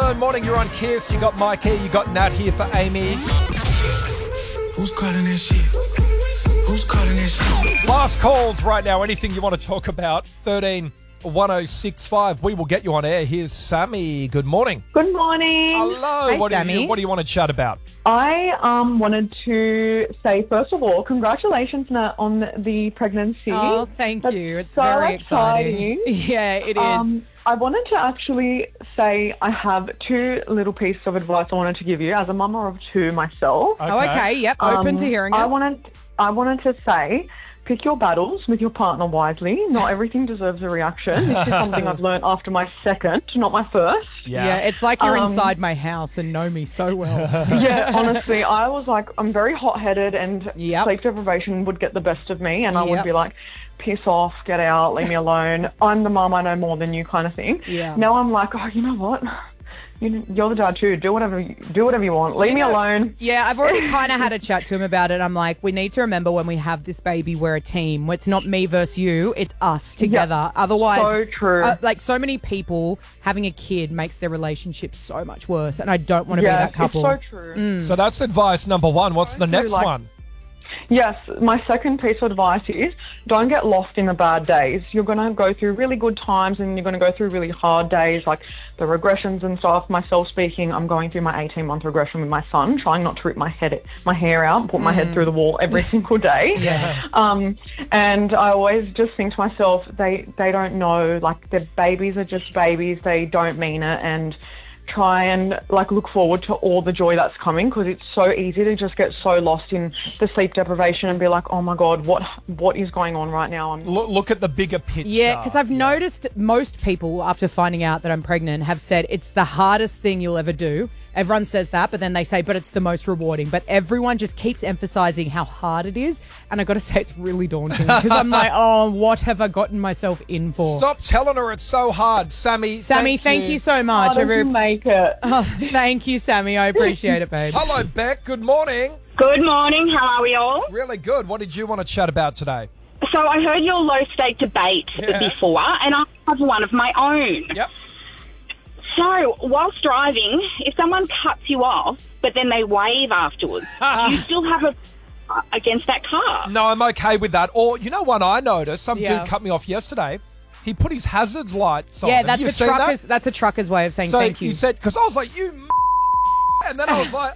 Good morning, you're on Kiss. You got Mike here, you got Nat here for Amy. Who's calling that shit? Who's calling that shit? Last calls right now. Anything you want to talk about? 131065. We will get you on air. Here's Sammy. Good morning. Good morning. Hello. Hi, what Sammy. do you want to chat about? I wanted to say, first of all, congratulations Nat, on the pregnancy. Oh, thank you. It's so very exciting. Yeah, it is. I wanted to actually say I have two little pieces of advice I wanted to give you as a mama of two myself. Oh, okay. Yep. Open to hearing it. I wanted to say, pick your battles with your partner wisely. Not everything deserves a reaction. This is something I've learned after my second, not my first. Yeah, it's like you're inside my house and know me so well. Yeah, honestly, I was like, I'm very hot-headed and Yep. sleep deprivation would get the best of me and I would Yep. be like, piss off, get out, leave me alone. I'm the mum, I know more than you kind of thing. Yeah. Now I'm like, oh, you know what? You're the dad too. Do whatever you want. Leave me alone. Yeah, I've already kind of had a chat to him about it. I'm like, we need to remember when we have this baby, we're a team. It's not me versus you. It's us together. Otherwise, So true. Like so many people, having a kid makes their relationship so much worse. And I don't want to be that couple. It's so true. So that's advice number one. What's the next like- one? Yes, my second piece of advice is don't get lost in the bad days. You're going to go through really good times and you're going to go through really hard days, like the regressions and stuff. Myself speaking, I'm going through my 18-month regression with my son, trying not to rip my hair out and put my head through the wall every single day. Yeah. And I always just think to myself, they don't know, like their babies are just babies. They don't mean it, and try and like look forward to all the joy that's coming, because it's so easy to just get so lost in the sleep deprivation and be like, oh my God, what is going on right now? Look at the bigger picture. Yeah, because I've noticed most people, after finding out that I'm pregnant, have said it's the hardest thing you'll ever do. Everyone says that, but then they say, but it's the most rewarding. But everyone just keeps emphasizing how hard it is. And I've got to say, it's really daunting because I'm like, oh, what have I gotten myself in for? Stop telling her it's so hard. Sammy, Thank you so much. How did you make it? Oh, thank you, Sammy. I appreciate it, babe. Hello, Beck. Good morning. Good morning. How are we all? Really good. What did you want to chat about today? So I heard your low stake debate before, and I have one of my own. Yep. So whilst driving, if someone cuts you off, but then they wave afterwards, do you still have a against that car? No, I'm okay with that. Or, you know what I noticed? Some Yeah. dude cut me off yesterday. He put his hazards lights on. Yeah, Have you seen that? that's a trucker's way of saying So thank you. he said, because I was like, you and then I was like,